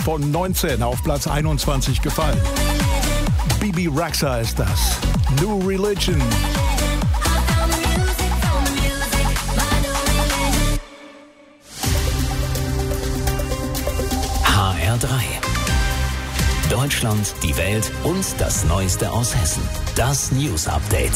von 19 auf Platz 21 gefallen. Bibi Rexha ist das. New Religion. HR3. Deutschland, die Welt und das Neueste aus Hessen. Das News Update.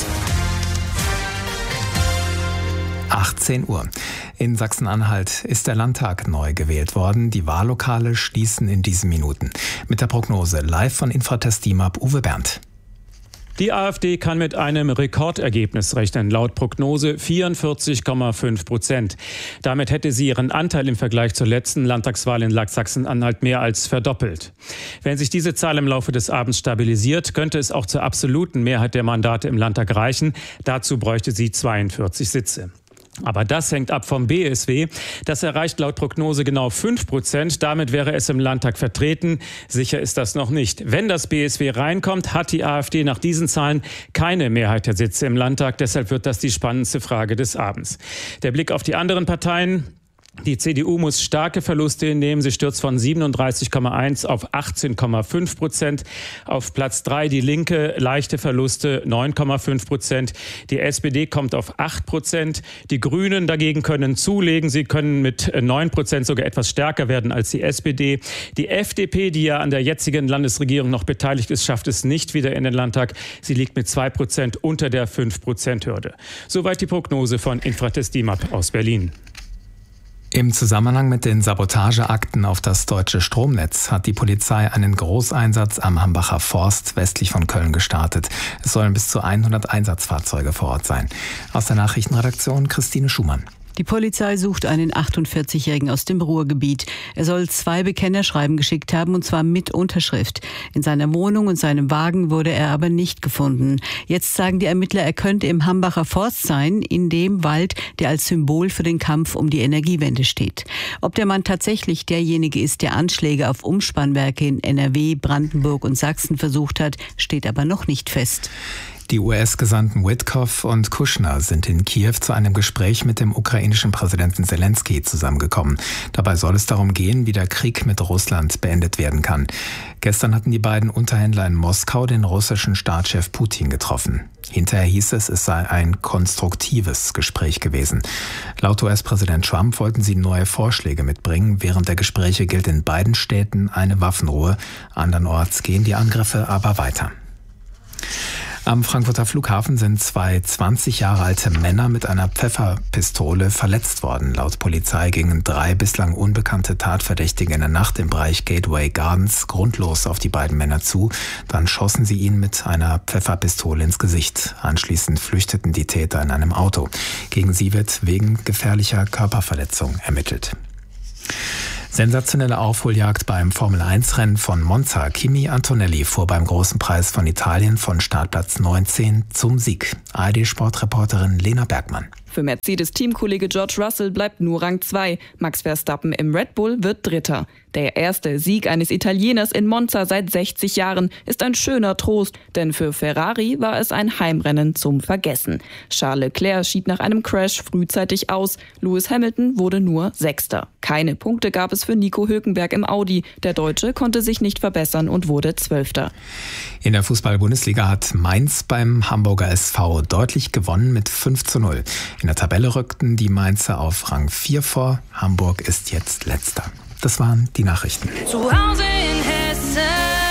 18 Uhr. In Sachsen-Anhalt ist der Landtag neu gewählt worden. Die Wahllokale schließen in diesen Minuten. Mit der Prognose live von Infratest DIMAP Uwe Berndt. Die AfD kann mit einem Rekordergebnis rechnen, laut Prognose 44,5%. Damit hätte sie ihren Anteil im Vergleich zur letzten Landtagswahl in Sachsen-Anhalt mehr als verdoppelt. Wenn sich diese Zahl im Laufe des Abends stabilisiert, könnte es auch zur absoluten Mehrheit der Mandate im Landtag reichen. Dazu bräuchte sie 42 Sitze. Aber das hängt ab vom BSW. Das erreicht laut Prognose genau 5%. Damit wäre es im Landtag vertreten. Sicher ist das noch nicht. Wenn das BSW reinkommt, hat die AfD nach diesen Zahlen keine Mehrheit der Sitze im Landtag. Deshalb wird das die spannendste Frage des Abends. Der Blick auf die anderen Parteien. Die CDU muss starke Verluste hinnehmen. Sie stürzt von 37,1 auf 18,5%. Auf Platz 3 die Linke, leichte Verluste, 9,5%. Die SPD kommt auf 8%. Die Grünen dagegen können zulegen. Sie können mit 9% sogar etwas stärker werden als die SPD. Die FDP, die ja an der jetzigen Landesregierung noch beteiligt ist, schafft es nicht wieder in den Landtag. Sie liegt mit 2% unter der 5%-Hürde. Soweit die Prognose von Infratest DIMAP aus Berlin. Im Zusammenhang mit den Sabotageakten auf das deutsche Stromnetz hat die Polizei einen Großeinsatz am Hambacher Forst westlich von Köln gestartet. Es sollen bis zu 100 Einsatzfahrzeuge vor Ort sein. Aus der Nachrichtenredaktion Christine Schumann. Die Polizei sucht einen 48-Jährigen aus dem Ruhrgebiet. Er soll 2 Bekennerschreiben geschickt haben, und zwar mit Unterschrift. In seiner Wohnung und seinem Wagen wurde er aber nicht gefunden. Jetzt sagen die Ermittler, er könnte im Hambacher Forst sein, in dem Wald, der als Symbol für den Kampf um die Energiewende steht. Ob der Mann tatsächlich derjenige ist, der Anschläge auf Umspannwerke in NRW, Brandenburg und Sachsen versucht hat, steht aber noch nicht fest. Die US-Gesandten Witkoff und Kushner sind in Kiew zu einem Gespräch mit dem ukrainischen Präsidenten Zelensky zusammengekommen. Dabei soll es darum gehen, wie der Krieg mit Russland beendet werden kann. Gestern hatten die beiden Unterhändler in Moskau den russischen Staatschef Putin getroffen. Hinterher hieß es, es sei ein konstruktives Gespräch gewesen. Laut US-Präsident Trump wollten sie neue Vorschläge mitbringen. Während der Gespräche gilt in beiden Städten eine Waffenruhe. Andernorts gehen die Angriffe aber weiter. Am Frankfurter Flughafen sind 2 20 Jahre alte Männer mit einer Pfefferpistole verletzt worden. Laut Polizei gingen 3 bislang unbekannte Tatverdächtige in der Nacht im Bereich Gateway Gardens grundlos auf die beiden Männer zu. Dann schossen sie ihnen mit einer Pfefferpistole ins Gesicht. Anschließend flüchteten die Täter in einem Auto. Gegen sie wird wegen gefährlicher Körperverletzung ermittelt. Sensationelle Aufholjagd beim Formel-1-Rennen von Monza. Kimi Antonelli fuhr beim Großen Preis von Italien von Startplatz 19 zum Sieg. ARD-Sportreporterin Lena Bergmann. Für Mercedes-Teamkollege George Russell bleibt nur Rang 2. Max Verstappen im Red Bull wird Dritter. Der erste Sieg eines Italieners in Monza seit 60 Jahren ist ein schöner Trost, denn für Ferrari war es ein Heimrennen zum Vergessen. Charles Leclerc schied nach einem Crash frühzeitig aus. Lewis Hamilton wurde nur Sechster. Keine Punkte gab es für Nico Hülkenberg im Audi. Der Deutsche konnte sich nicht verbessern und wurde Zwölfter. In der Fußball-Bundesliga hat Mainz beim Hamburger SV deutlich gewonnen mit 5:0. In der Tabelle rückten die Mainzer auf Rang 4 vor. Hamburg ist jetzt Letzter. Das waren die Nachrichten. Zu Hause in Hessen,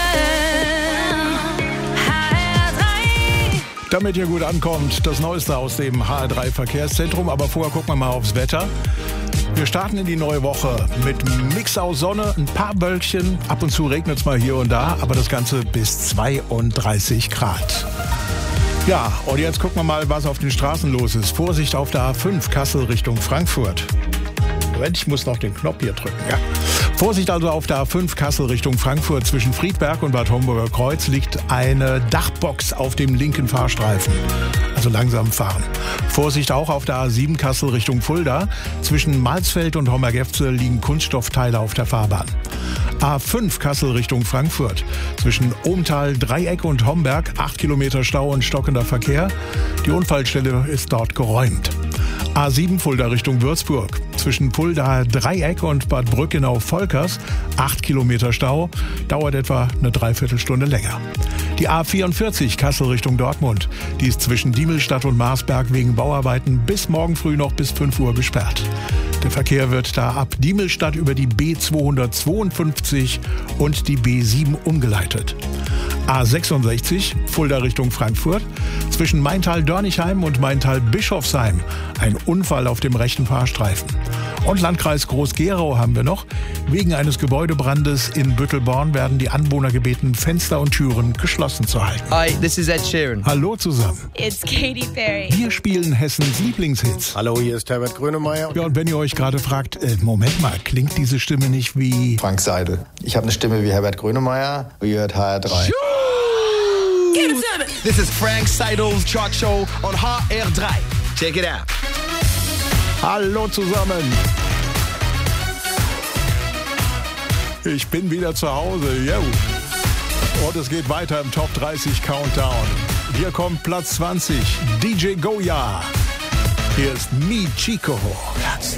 HR3. Damit ihr gut ankommt, das Neueste aus dem HR3 Verkehrszentrum. Aber vorher gucken wir mal aufs Wetter. Wir starten in die neue Woche mit Mix aus Sonne, ein paar Wölkchen. Ab und zu regnet es mal hier und da, aber das Ganze bis 32 Grad. Ja, und jetzt gucken wir mal, was auf den Straßen los ist. Vorsicht auf der A5 Kassel Richtung Frankfurt. Moment, ich muss noch den Knopf hier drücken. Ja. Vorsicht also auf der A5 Kassel Richtung Frankfurt. Zwischen Friedberg und Bad Homburger Kreuz liegt eine Dachbox auf dem linken Fahrstreifen. Also langsam fahren. Vorsicht auch auf der A7 Kassel Richtung Fulda. Zwischen Malsfeld und Homberg-Efze liegen Kunststoffteile auf der Fahrbahn. A5 Kassel Richtung Frankfurt. Zwischen Ohmtal, Dreieck und Homberg 8 Kilometer Stau und stockender Verkehr. Die Unfallstelle ist dort geräumt. A7 Fulda Richtung Würzburg. Zwischen Fulda Dreieck und Bad Brückenau-Volkers 8 Kilometer Stau. Dauert etwa eine Dreiviertelstunde länger. Die A44 Kassel Richtung Dortmund. Die ist zwischen Diemelstadt und Marsberg wegen Bauarbeiten bis morgen früh noch bis 5 Uhr gesperrt. Der Verkehr wird da ab Diemelstadt über die B252 und die B7 umgeleitet. A66 Fulda Richtung Frankfurt. Zwischen Maintal-Dörnigheim und Maintal-Bischofsheim ein Unfall auf dem rechten Fahrstreifen. Und Landkreis Groß-Gerau haben wir noch. Wegen eines Gebäudebrandes in Büttelborn werden die Anwohner gebeten, Fenster und Türen geschlossen zu halten. Hi, this is Ed Sheeran. Hallo zusammen. It's Katy Perry. Wir spielen Hessens Lieblingshits. Hallo, hier ist Herbert Grönemeyer. Ja, und wenn ihr euch gerade fragt, Moment mal, klingt diese Stimme nicht wie... Frank Seidel. Ich habe eine Stimme wie Herbert Grönemeyer. Ihr hört HR3. This is Frank Seidel's Chart Show on HR3. Check it out. Hallo zusammen. Ich bin wieder zu Hause. Yo. Und es geht weiter im Top 30 Countdown. Hier kommt Platz 20, DJ Goya. Hier ist Mi Chico. Platz